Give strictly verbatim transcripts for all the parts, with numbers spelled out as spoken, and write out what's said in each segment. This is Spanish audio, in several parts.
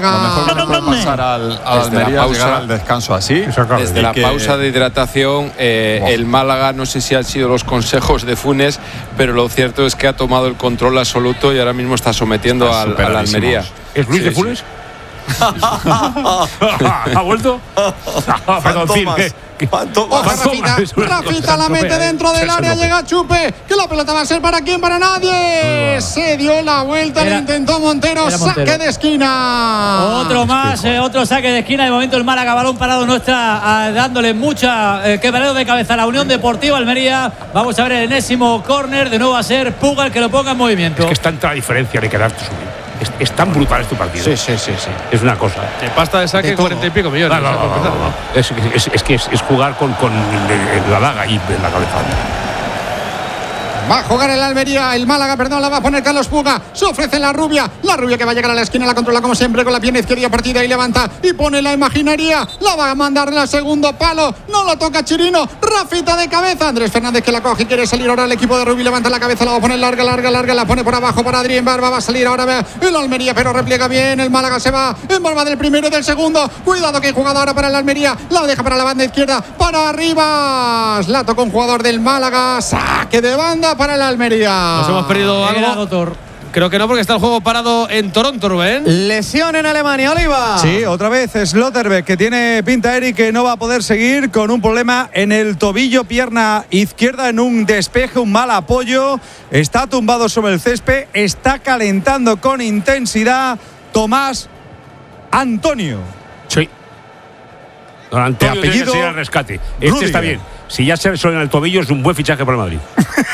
Lo mejor que le puede pasar al, al Almería pausa, llegar al descanso así. Desde la que, pausa de hidratación, eh, wow. el Málaga, no sé si han sido los consejos de Funes, pero lo cierto es que ha tomado el control absoluto y ahora mismo está sometiendo está al, al Almería. ¿Es Luis sí, de Funes? Sí. ¿Ha vuelto? Ojo, Rafita, Rafita la mete dentro del área, llega Chupe, que la pelota va a ser para quién, para nadie. Se dio la vuelta, lo intentó Montero, saque de esquina. Otro más, eh, otro saque de esquina. De momento el Málaga, balón parado, no está eh, dándole mucha eh, quebrado de cabeza a la Unión Deportiva Almería. Vamos a ver el enésimo córner, de nuevo a ser Puga el que lo ponga en movimiento. Es que es tanta diferencia de quedarte subir. Es, es tan brutal este partido. Sí, sí, sí, sí. Es una cosa. De pasta de saque, cuarenta y pico millones. No, no, no, no, no, no. Es, es, es que es, es jugar con, con la daga y la cabeza. Va a jugar el Almería, el Málaga, perdón, la va a poner Carlos Puga. Se ofrece la Rubia, la Rubia que va a llegar a la esquina, la controla como siempre con la pierna izquierda partida y levanta y pone la imaginería. La va a mandar al segundo palo, no lo toca Chirino. Rafita de cabeza, Andrés Fernández que la coge y quiere salir ahora el equipo de Rubí. Levanta la cabeza, la va a poner larga, larga, larga, la pone por abajo para Adrián Barba. Va a salir ahora el Almería, pero repliega bien. El Málaga se va en Barba del primero y del segundo. Cuidado que hay jugada ahora para el Almería, la deja para la banda izquierda, para arriba. La toca un jugador del Málaga, saque de banda para el Almería. Nos hemos perdido algo. Creo que no, porque está el juego parado en Toronto, Rubén. Lesión en Alemania, Oliva. Sí, otra vez Slotterbeck, que tiene pinta, Eric, que no va a poder seguir con un problema en el tobillo, pierna izquierda, en un despeje, un mal apoyo. Está tumbado sobre el césped, está calentando con intensidad Tomás Antonio. Sí. Don Antonio, de apellido tiene que rescate. Este Rudiger. Está bien. Si ya se suena en el tobillo, es un buen fichaje para el Madrid.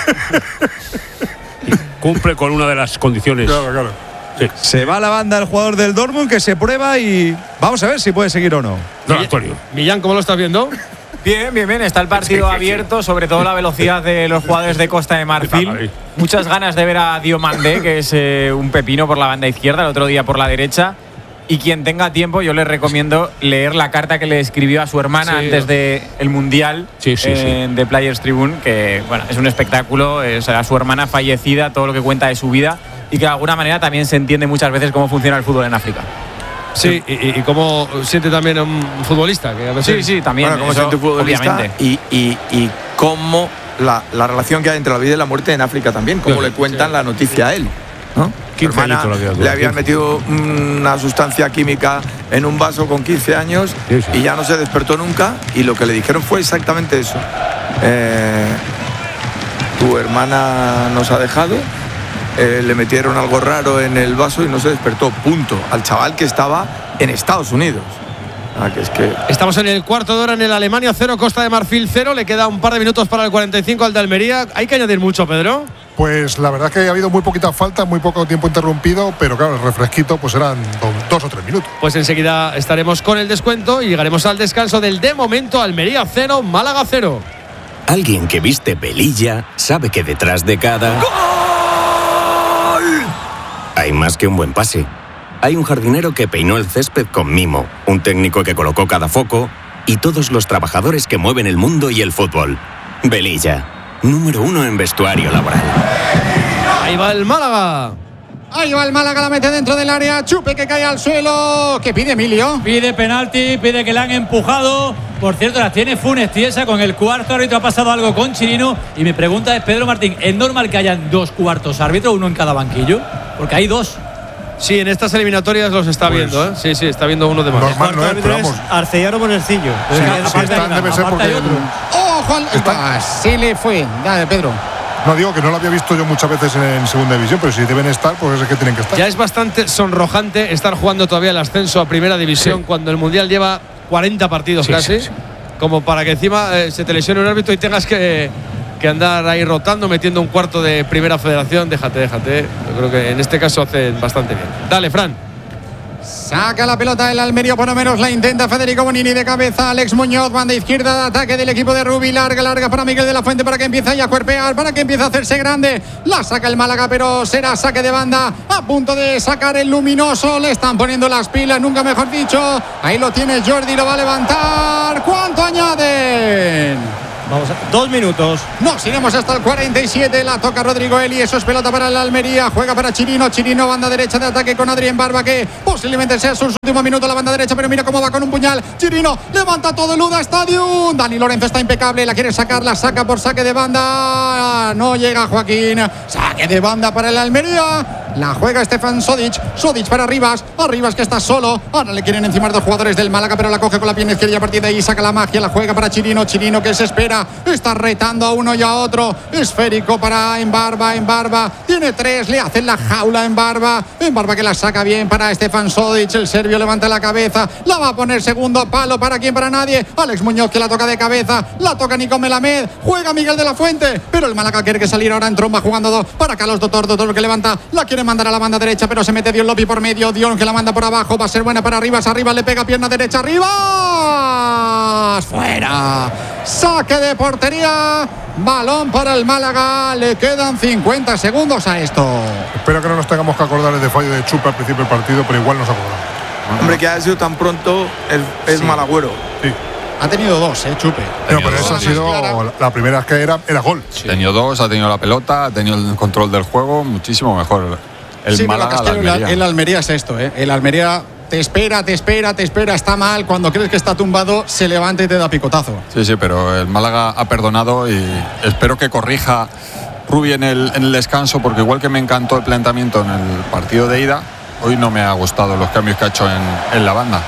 Cumple con una de las condiciones. Claro, claro. Sí. Se va a la banda el jugador del Dortmund, que se prueba y vamos a ver si puede seguir o no. No, Antonio. Millán, ¿cómo lo estás viendo? Bien, bien, bien. Está el partido abierto, sobre todo la velocidad de los jugadores de Costa de Marfil. Muchas ganas de ver a Diomandé, que es eh, un pepino por la banda izquierda, el otro día por la derecha. Y quien tenga tiempo, yo les recomiendo leer la carta que le escribió a su hermana sí, antes del Mundial sí, sí, eh, sí. de Players Tribune, que bueno, es un espectáculo, eh, o sea, su hermana fallecida, todo lo que cuenta de su vida, y que de alguna manera también se entiende muchas veces cómo funciona el fútbol en África. Sí, y, y cómo siente también un futbolista. Que a veces sí, sí, también. Bueno, cómo siente un futbolista obviamente. Y, y, y cómo la, la relación que hay entre la vida y la muerte en África también, cómo sí, le cuentan sí. la noticia a él, ¿no? Hermana, le habían metido una sustancia química en un vaso con quince años sí, sí. y ya no se despertó nunca, y lo que le dijeron fue exactamente eso. Eh, tu hermana nos ha dejado, eh, le metieron algo raro en el vaso y no se despertó, punto. Al chaval que estaba en Estados Unidos. Ah, que es que... Estamos en el cuarto de hora en el Alemania cero, Costa de Marfil cero. Le queda un par de minutos para el cuarenta y cinco al de Almería. ¿Hay que añadir mucho, Pedro? Pues la verdad es que ha habido muy poquitas faltas, muy poco tiempo interrumpido, pero claro, el refresquito pues eran dos, dos o tres minutos. Pues enseguida estaremos con el descuento y llegaremos al descanso del de momento Almería cero, Málaga cero. Alguien que viste pelilla sabe que detrás de cada ¡gol! Hay más que un buen pase. Hay un jardinero que peinó el césped con mimo, un técnico que colocó cada foco y todos los trabajadores que mueven el mundo y el fútbol. Velilla, número uno en vestuario laboral. Ahí va el Málaga. Ahí va el Málaga, la mete dentro del área. Chupe que cae al suelo. ¿Qué pide Emilio? Pide penalti, pide que la han empujado. Por cierto, las tiene Funes Tiesa con el cuarto árbitro. Ha pasado algo con Chirino. Y mi pregunta es, Pedro Martín, ¿es normal que hayan dos cuartos árbitros, uno en cada banquillo? Porque hay dos. Sí, en estas eliminatorias los está pues, viendo, ¿eh? Sí, sí, está viendo uno de más. Normal, no es, pero vamos. Arcellano Monercillo. Sí, sí, están, debe ser porque... ¡Ojo! Al... Ah, se le fue. Dale, Pedro. No, digo que no lo había visto yo muchas veces en segunda división, pero si deben estar, pues es que tienen que estar. Ya es bastante sonrojante estar jugando todavía el ascenso a primera división sí. cuando el Mundial lleva cuarenta partidos sí, casi, sí, sí. como para que encima eh, se te lesione un árbitro y tengas que, que andar ahí rotando, metiendo un cuarto de primera federación. Déjate, déjate. Yo creo que en este caso hacen bastante bien. Dale, Fran. Saca la pelota el Almería, por lo menos la intenta Federico Bonini de cabeza. Alex Muñoz, banda izquierda de ataque del equipo de Rubí. Larga, larga para Miguel de la Fuente para que empiece a cuerpear, para que empiece a hacerse grande. La saca el Málaga, pero será saque de banda. A punto de sacar el Luminoso. Le están poniendo las pilas, nunca mejor dicho. Ahí lo tiene Jordi, lo va a levantar. ¿Cuánto añaden? Vamos a, dos minutos. Nos iremos hasta el cuarenta y siete. La toca Rodrigo Eli. Eso es pelota para el Almería. Juega para Chirino. Chirino, banda derecha de ataque con Adrián Barba, que posiblemente sea su último minuto la banda derecha. Pero mira cómo va con un puñal. Chirino levanta todo el Uda Stadium. Dani Lorenzo está impecable. La quiere sacar. La saca por saque de banda. No llega Joaquín. Saque de banda para el Almería. La juega Stefan Sodic. Sodic para Rivas. A Rivas que está solo. Ahora le quieren encimar dos jugadores del Málaga, pero la coge con la pierna izquierda y a partir de ahí saca la magia. La juega para Chirino. Chirino que se espera. Está retando a uno y a otro. Esférico para Embarba. Embarba tiene tres. Le hacen la jaula a Embarba. Embarba que la saca bien para Stefan Sodic. El serbio levanta la cabeza. La va a poner segundo palo. ¿Para quién? Para nadie. Alex Muñoz que la toca de cabeza. La toca Nico Melamed. Juega Miguel de la Fuente. Pero el Málaga quiere que salir ahora en tromba jugando dos para Carlos Dotor. Dotor que levanta. La quiere mandar a la banda derecha, pero se mete Dion Lopi por medio. Dion que la manda por abajo. Va a ser buena para Rivas. Arriba le pega pierna derecha. Rivas. Fuera. Saque de portería. Balón para el Málaga. Le quedan cincuenta segundos a esto. Espero que no nos tengamos que acordar de fallo de Chupe al principio del partido, pero igual nos acordamos. Hombre, que haya sido tan pronto es, es sí. malagüero. Sí. Ha tenido dos, eh, Chupe. No, pero esa ha sido la primera que era, era gol. Sí. Ha tenido dos, ha tenido la pelota, ha tenido el control del juego, muchísimo mejor. El sí, Málaga, pero Castello, el Almería. El Almería es esto, eh. El Almería te espera, te espera, te espera, está mal. Cuando crees que está tumbado, se levanta y te da picotazo. Sí, sí, pero el Málaga ha perdonado y espero que corrija Rubi en el, en el descanso, porque igual que me encantó el planteamiento en el partido de ida, hoy no me ha gustado los cambios que ha hecho en, en la banda.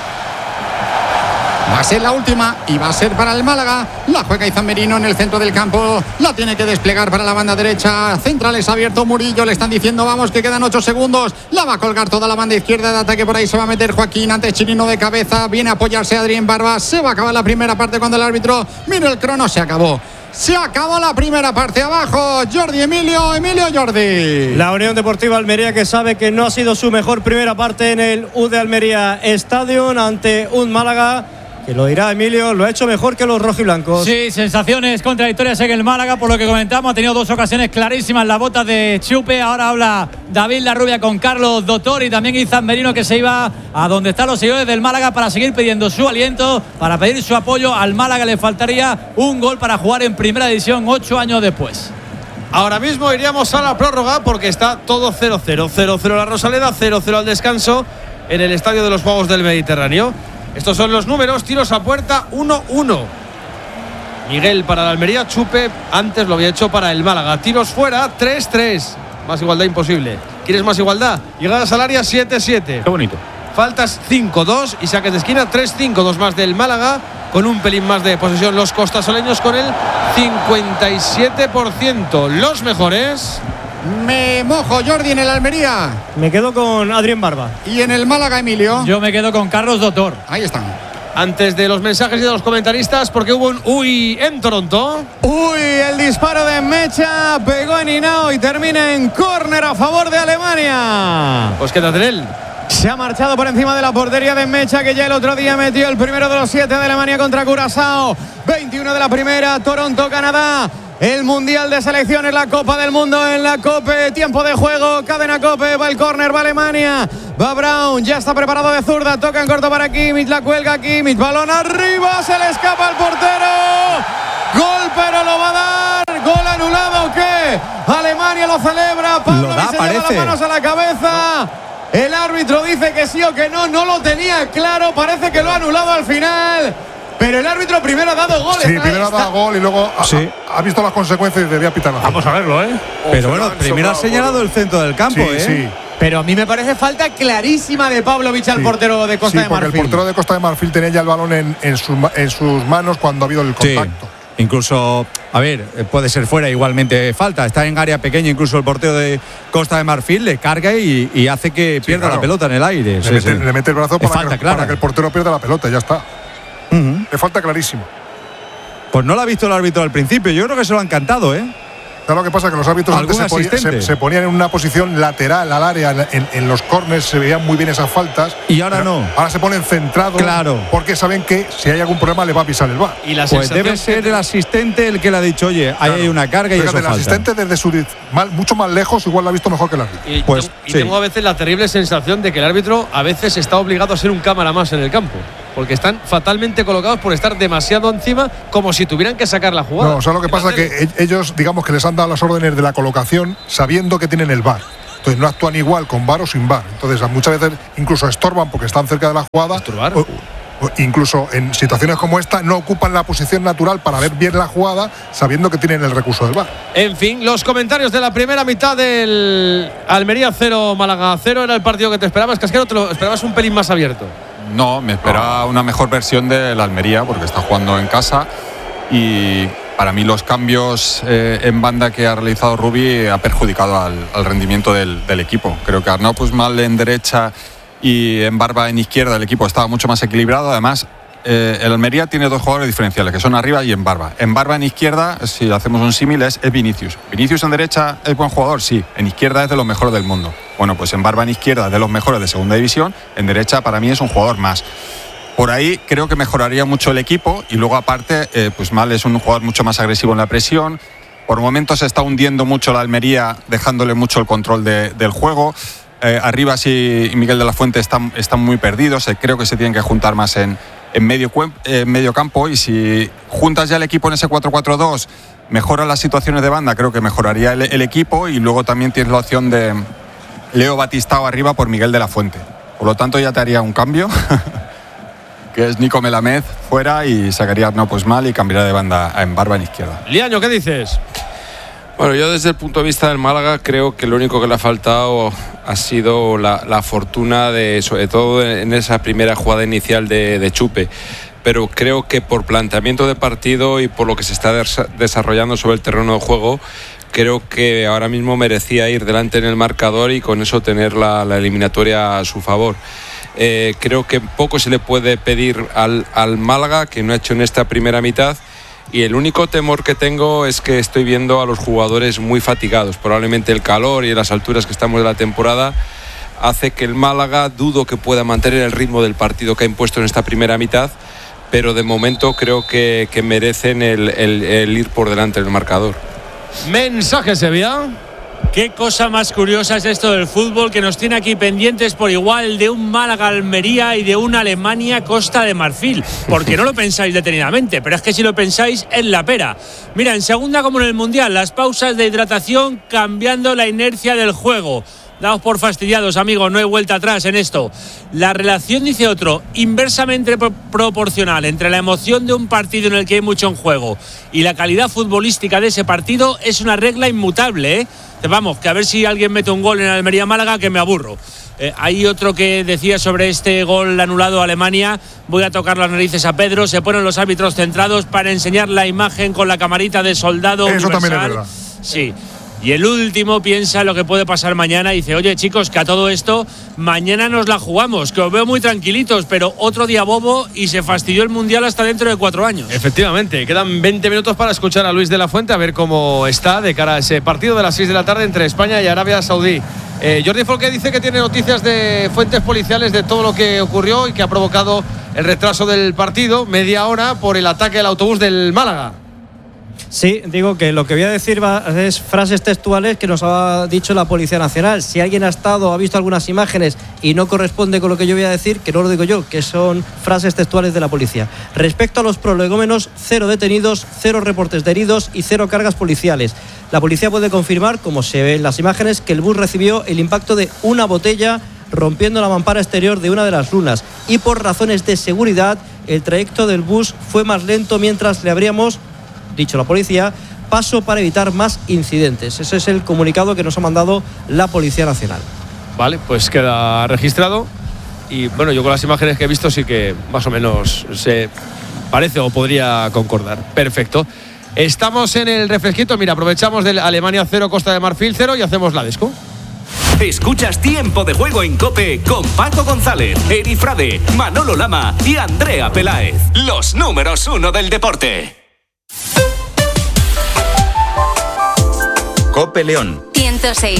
Va a ser la última y va a ser para el Málaga. La juega Izan Merino en el centro del campo. La tiene que desplegar para la banda derecha. Centrales abierto Murillo. Le están diciendo vamos que quedan ocho segundos. La va a colgar toda la banda izquierda de ataque. Por ahí se va a meter Joaquín. Antes Chirino de cabeza. Viene a apoyarse Adrián Barba. Se va a acabar la primera parte cuando el árbitro mira el crono. Se acabó. Se acabó la primera parte. Abajo Jordi Emilio. Emilio Jordi. La Unión Deportiva Almería, que sabe que no ha sido su mejor primera parte en el U de Almería Stadium ante un Málaga que, lo dirá Emilio, lo ha hecho mejor que los rojiblancos. Sí, sensaciones contradictorias en el Málaga, por lo que comentamos. Ha tenido dos ocasiones clarísimas las botas de Chupe. Ahora habla David Larrubia con Carlos Dotor y también Izan Merino, que se iba a donde están los seguidores del Málaga para seguir pidiendo su aliento, para pedir su apoyo. Al Málaga le faltaría un gol para jugar en primera división ocho años después. Ahora mismo iríamos a la prórroga porque está todo cero cero. cero cero la Rosaleda, cero cero al descanso en el Estadio de los Juegos del Mediterráneo. Estos son los números. Tiros a puerta uno uno. Miguel para la Almería, Chupe antes lo había hecho para el Málaga. Tiros fuera tres tres. Más igualdad imposible. ¿Quieres más igualdad? Llegadas al área siete siete. Qué bonito. Faltas cinco dos y saques de esquina tres cinco. Dos más del Málaga, con un pelín más de posesión los costasoleños con el cincuenta y siete por ciento. Los mejores. Me mojo, Jordi, en el Almería. Me quedo con Adrián Barba. Y en el Málaga, Emilio. Yo me quedo con Carlos Dotor. Ahí están. Antes de los mensajes y de los comentaristas, porque hubo un uy en Toronto. Uy, el disparo de Mecha pegó en Hinao y termina en córner a favor de Alemania. Pues quédate en él. Se ha marchado por encima de la portería de Mecha, que ya el otro día metió el primero de los siete de Alemania contra Curazao. veintiuno de la primera, Toronto, Canadá. El Mundial de Selecciones, la Copa del Mundo en la Cope. Tiempo de juego, cadena Cope, va el córner, va Alemania. Va Brown, ya está preparado de zurda. Toca en corto para Kimmich, la cuelga Kimmich. Balón arriba, se le escapa al portero. Gol, pero lo va a dar. Gol anulado, ¿o qué? Alemania lo celebra. Pablo Lo da, se parece. lleva las manos a la cabeza. El árbitro dice que sí o que no. No lo tenía claro, parece que lo ha anulado al final. Pero el árbitro primero ha dado gol. Sí, está, primero ha dado gol y luego ha, Sí. ha, ha visto las consecuencias y debía pitar la falta. Vamos a verlo, ¿eh? Pero bueno, primero ha señalado el centro del campo, Sí, ¿eh? sí. Pero a mí me parece falta clarísima de Pavlovic al Sí. portero de Costa Sí, de porque Marfil. el portero de Costa de Marfil tenía ya el balón en, en, sus, ma- en sus manos cuando ha habido el Sí. contacto. Incluso, a ver, puede ser fuera igualmente falta. Está en área pequeña, incluso el portero de Costa de Marfil le carga y, y hace que pierda claro. la pelota en el aire. Le, Sí, mete, sí. le mete el brazo Es para falta que, clara. para que el portero pierda la pelota, ya está. Ujú. Le falta clarísimo. Pues no lo ha visto el árbitro al principio. Yo creo que se lo ha encantado, ¿eh? ¿Sabes lo que pasa? Que los árbitros antes ¿Algún se, ponía- asistente? se- se ponían en una posición lateral al área, en, en los corners se veían muy bien esas faltas. Y ahora Pero no. Ahora se ponen centrados. Claro. Porque saben que si hay algún problema le va a pisar el V A R. Y la Pues sensación debe ser el asistente el que le ha dicho, oye, ahí Claro. hay una carga y Fíjate, eso el falta. asistente desde su di- mal- mucho más lejos igual lo ha visto mejor que el árbitro. Y, Pues, y sí. tengo a veces la terrible sensación de que el árbitro a veces está obligado a ser un cámara más en el campo. porque están fatalmente colocados por estar demasiado encima, como si tuvieran que sacar la jugada. No, o sea, lo que pasa es que ellos, digamos que les han dado las órdenes de la colocación sabiendo que tienen el V A R. Entonces no actúan igual con V A R o sin V A R. Entonces muchas veces incluso estorban porque están cerca de la jugada. ¿Estorbar? O, o incluso en situaciones como esta no ocupan la posición natural para ver bien la jugada sabiendo que tienen el recurso del V A R. En fin, los comentarios de la primera mitad del Almería cero, Málaga cero. ¿Era el partido que te esperabas, Casquero? ¿Te lo esperabas un pelín más abierto? No, me esperaba una mejor versión de la Almería porque está jugando en casa y para mí los cambios eh, en banda que ha realizado Rubi ha perjudicado al, al rendimiento del, del equipo. Creo que Arnau Puigmal en derecha y en Barba en izquierda el equipo estaba mucho más equilibrado. Además, eh, el Almería tiene dos jugadores diferenciales, que son arriba y en Barba. En Barba en izquierda, si hacemos un símil, es, es Vinicius. Vinicius en derecha es buen jugador, sí. En izquierda es de los mejores del mundo. Bueno, pues en Barba en izquierda es de los mejores de segunda división. En derecha para mí es un jugador más. Por ahí creo que mejoraría mucho el equipo y luego aparte, eh, pues Mal es un jugador mucho más agresivo en la presión. Por momentos se está hundiendo mucho la Almería, dejándole mucho el control de, del juego. Eh, arriba sí y Miguel de la Fuente están, están muy perdidos. Eh, creo que se tienen que juntar más en, en medio, eh, medio campo y si juntas ya el equipo en ese cuatro cuatro dos, mejoran las situaciones de banda, creo que mejoraría el, el equipo y luego también tienes la opción de Leo Batistao arriba por Miguel de la Fuente. Por lo tanto ya te haría un cambio. que es Nico Melamed fuera y sacaría a Arnau Puigmal y cambiaría de banda en Barba en izquierda. Liaño, ¿qué dices? Bueno, yo desde el punto de vista del Málaga creo que lo único que le ha faltado ha sido la, la fortuna de, sobre todo en esa primera jugada inicial de, de Chupe. Pero creo que por planteamiento de partido y por lo que se está desarrollando sobre el terreno de juego, creo que ahora mismo merecía ir delante en el marcador y con eso tener la, la eliminatoria a su favor. Eh, creo que poco se le puede pedir al, al Málaga, que no ha hecho en esta primera mitad, y el único temor que tengo es que estoy viendo a los jugadores muy fatigados. Probablemente el calor y las alturas que estamos de la temporada hace que el Málaga dudo que pueda mantener el ritmo del partido que ha impuesto en esta primera mitad, pero de momento creo que, que merecen el, el, el ir por delante del marcador. Mensaje, Sevilla. Qué cosa más curiosa es esto del fútbol, que nos tiene aquí pendientes por igual de un Málaga-Almería y de una Alemania-Costa de Marfil. Porque no lo pensáis detenidamente, pero es que si lo pensáis es la pera. Mira, en segunda como en el Mundial, las pausas de hidratación cambiando la inercia del juego. Daos por fastidiados, amigos, no hay vuelta atrás en esto. La relación, dice otro, inversamente pro- proporcional entre la emoción de un partido en el que hay mucho en juego y la calidad futbolística de ese partido es una regla inmutable, ¿eh? Vamos, que a ver si alguien mete un gol en Almería-Málaga, que me aburro. Eh, hay otro que decía sobre este gol anulado a Alemania: voy a tocar las narices a Pedro. Se ponen los árbitros centrados para enseñar la imagen con la camarita de soldado Eso universal. También es verdad. Sí. Y el último piensa lo que puede pasar mañana y dice: oye, chicos, que a todo esto mañana nos la jugamos, que os veo muy tranquilitos, pero otro día bobo y se fastidió el Mundial hasta dentro de cuatro años. Efectivamente, quedan veinte minutos para escuchar a Luis de la Fuente, a ver cómo está de cara a ese partido de las seis de la tarde entre España y Arabia Saudí. Eh, Jordi Folqué dice que tiene noticias de fuentes policiales de todo lo que ocurrió y que ha provocado el retraso del partido, media hora, por el ataque al autobús del Málaga. Sí, digo que lo que voy a decir va, es frases textuales que nos ha dicho la Policía Nacional. Si alguien ha estado, ha visto algunas imágenes y no corresponde con lo que yo voy a decir, que no lo digo yo, que son frases textuales de la policía. Respecto a los prolegómenos, cero detenidos, cero reportes de heridos y cero cargas policiales. La policía puede confirmar, como se ve en las imágenes, que el bus recibió el impacto de una botella rompiendo la mampara exterior de una de las lunas, y por razones de seguridad el trayecto del bus fue más lento mientras le abríamos, dicho la policía, paso para evitar más incidentes. Ese es el comunicado que nos ha mandado la Policía Nacional. Vale, pues queda registrado. Y bueno, yo con las imágenes que he visto sí que más o menos se parece o podría concordar. Perfecto. Estamos en el refresquito. Mira, aprovechamos del Alemania cero, Costa de Marfil cero y hacemos la desco. Escuchas Tiempo de Juego en COPE con Paco González, Eri Frade, Manolo Lama y Andrea Peláez. Los números uno del deporte. COPE León ciento seis